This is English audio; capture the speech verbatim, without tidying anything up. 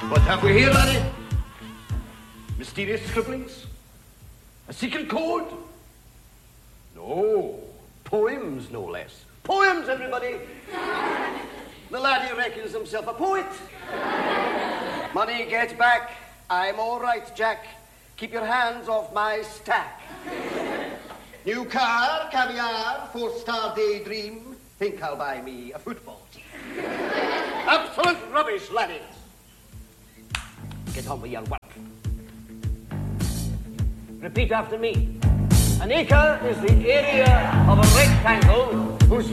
What have we here, laddie? Mysterious scribblings? A secret code? No. Poems, no less. Poems, everybody. The laddie reckons himself a poet. Money, get back. I'm all right, Jack. Keep your hands off my stack. New car, caviar, four-star daydream. Think I'll buy me a football team. Absolute rubbish, laddies. Get on with your work. Repeat after me. An acre is the area of a rectangle whose